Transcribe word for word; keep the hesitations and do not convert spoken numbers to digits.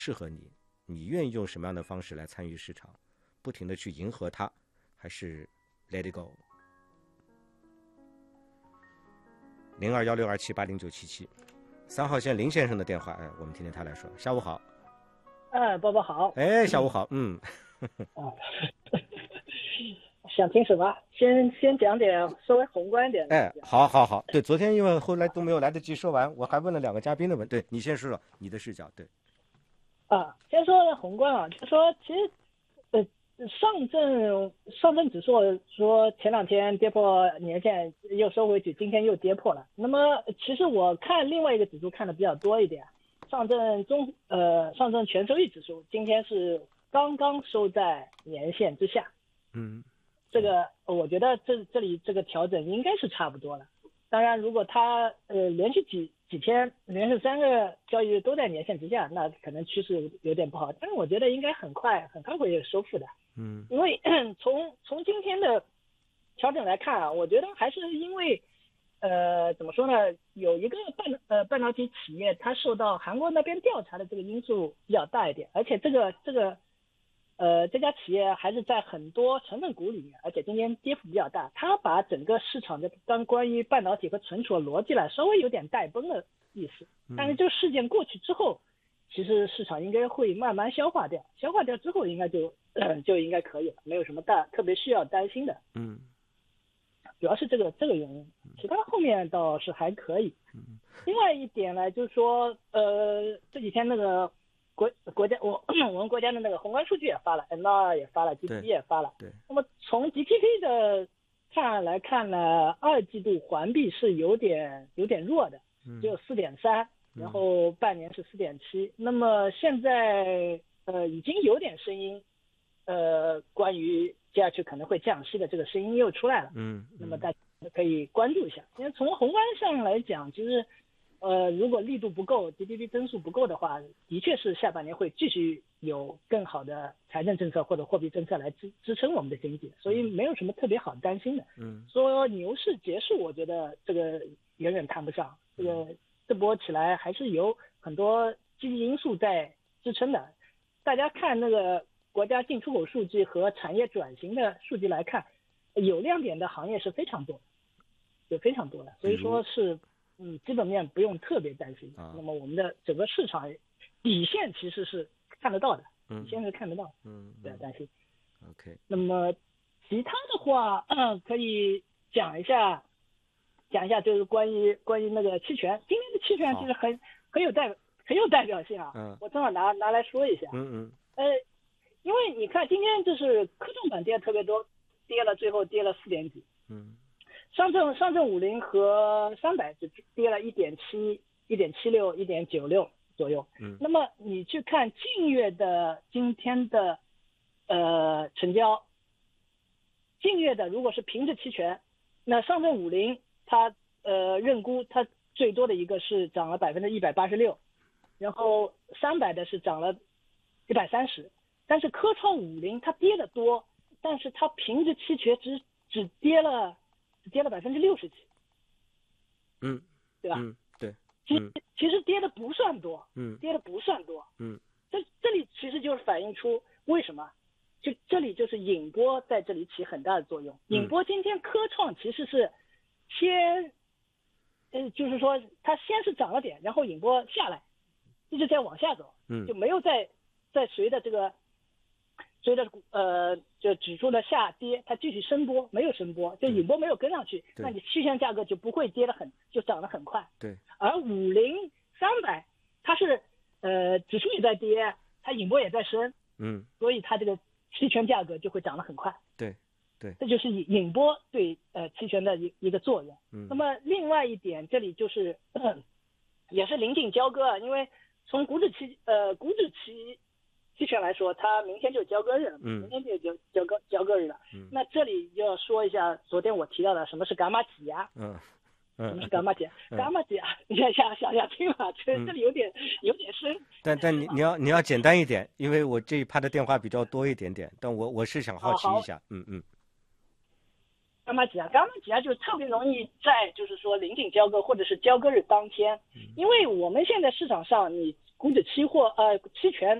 适合你，你愿意用什么样的方式来参与市场，不停的去迎合它，还是 let it go。零二幺六二七八零九七七，三号线林先生的电话，哎，我们听听他来说。下午好。 哎，波波好。 哎，下午好。嗯。 哦，想听什么？先先讲点稍微宏观一点的。 哎，好好好。对，昨天因为后来都没有来得及说完，我还问了两个嘉宾的问。对，你先说说你的视角。对。 啊，先说宏观啊，就说其实，呃，上证上证指数说前两天跌破年线又收回去，今天又跌破了。那么其实我看另外一个指数看的比较多一点，上证中呃上证全收益指数今天是刚刚收在年线之下。 嗯， 这个我觉得这这里这个调整应该是差不多了。当然，如果它呃连续几几天，连续三个交易日都在年线之下，那可能趋势有点不好。但是我觉得应该很快很快会收复的。 嗯， 因为从从今天的调整来看啊，我觉得还是因为呃怎么说呢，有一个半呃半导体企业它受到韩国那边调查的这个因素比较大一点，而且这个这个。呃，这家企业还是在很多成分股里面，而且今天跌幅比较大。它把整个市场的当关于半导体和存储的逻辑来稍微有点带崩的意思。但是这个事件过去之后，其实市场应该会慢慢消化掉，消化掉之后应该就、呃、就应该可以了，没有什么大特别需要担心的。 嗯， 主要是这个这个原因，其他后面倒是还可以。另外一点呢，就是说，呃，这几天那个。国国家我我们国家的那个宏观数据也发了 ，M 二 也发了 ，G D P 也发了。 对。 那么从 G D P 的看来看呢，二季度环比是有点有点弱的，只有 四点三， 然后半年是 四点七。那么现在呃已经有点声音，呃关于接下去可能会降息的这个声音又出来了。 嗯。 那么大家可以关注一下，因为从宏观上来讲，其实。呃，如果力度不够 ，G D P 增速不够的话，的确是下半年会继续有更好的财政政策或者货币政策来支支撑我们的经济，所以没有什么特别好担心的。 嗯， 说牛市结束，我觉得这个远远谈不上，这个这波起来还是有很多积极因素在支撑的。大家看那个国家进出口数据和产业转型的数据来看，有亮点的行业是非常多，有非常多的，所以说是。嗯，基本面不用特别担心。啊、那么我们的整个市场底线其实是看得到的，底线是看得到的， 嗯， 不要担心。 OK。 那么其他的话，嗯、可以讲一下，讲一下就是关于关于那个期权，今天的期权其实很很有代很有代表性啊。 嗯， 我正好拿拿来说一下。 嗯嗯。 呃，因为你看今天就是科创板跌的特别多，跌了最后跌了四点几。 嗯。 上证上证五零和三百只跌了一点七、一点七六、一点九六左右。 嗯， 那么你去看近月的今天的呃成交，近月的如果是平值期权，那上证五零它呃认沽它最多的一个是涨了百分之一百八十六，然后三百的是涨了一百三十，但是科创五零它跌的多，但是它平值期权只只跌了。跌了百分之六十几， 嗯， 对吧？ 嗯，对， 其实其实跌的不算多， 嗯， 跌的不算多， 嗯， 这这里其实就是反映出为什么，就这里就是引波在这里起很大的作用。引波今天科创其实是先，呃，就是说它先是涨了点，然后引波下来，一直在往下走， 嗯， 就没有再再随着这个。随着呃，就指数的下跌，它继续升波，没有升波，就引波没有跟上去，那你期权价格就不会跌得很，就涨得很快。 对。 而五零三百，它是呃指数也在跌，它引波也在升， 嗯， 所以它这个期权价格就会涨得很快。 对，对， 这就是引波对呃期权的一一个作用。 嗯。 那么另外一点，这里就是、呃、也是临近交割，因为从股指期呃股指期。期权来说，它明天就交割日了， 嗯， 明天就交交割交割日了。 嗯， 那这里就要说一下昨天我提到的什么是伽马挤压， 嗯，嗯， 什么是伽马挤压？伽马挤压，你想想想想听吧，这这里有点有点深。 但但你你要你要简单一点，因为我这一趴的电话比较多一点点，但我我是想好奇一下，嗯嗯。 伽马挤压，伽马挤压就特别容易在就是说临近交割或者是交割日当天，因为我们现在市场上你。 股指期货呃期权